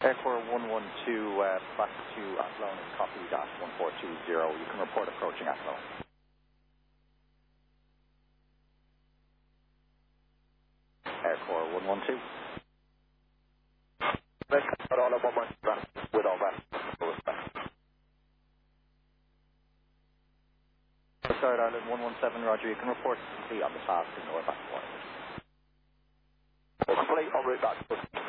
Aircore 112 back to Athlone is copy dash 1420. You can report approaching Athlone. Aircore 112. Let's cut all of 117 with all that. Third Island 117, Roger. You can report complete on the task in North Athlone. Complete en route back.